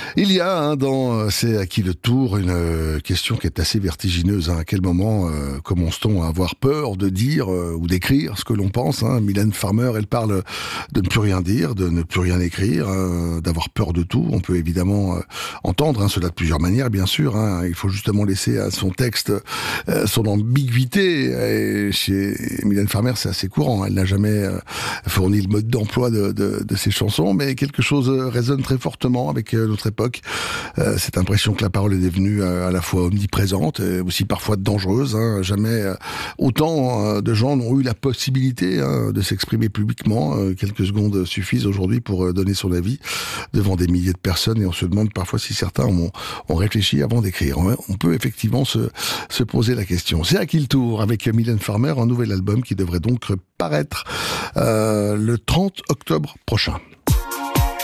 Il y a dans C'est à qui le tour une question qui est assez vertigineuse. À quel moment commence-t-on à avoir peur de dire ou d'écrire ce que l'on pense? Mylène Farmer, elle parle de ne plus rien dire, de ne plus rien écrire, d'avoir peur de tout. On peut évidemment entendre cela de plusieurs manières, bien sûr. Il faut justement laisser à son texte son ambiguïté. Et chez Mylène Farmer, c'est assez courant. Elle n'a jamais fourni le mode d'emploi de ses chansons, mais quelque chose résonne très fortement avec notre époque. Cette impression que la parole est devenue à la fois omniprésente et aussi parfois dangereuse. Jamais autant de gens n'ont eu la possibilité de s'exprimer publiquement. Quelques secondes suffisent aujourd'hui pour donner son avis devant des milliers de personnes, et on se demande parfois si certains ont réfléchi avant d'écrire. On peut effectivement se poser la question. C'est à qui le tour avec Mylène Farmer, un nouvel album qui devrait donc paraître le 30 octobre prochain.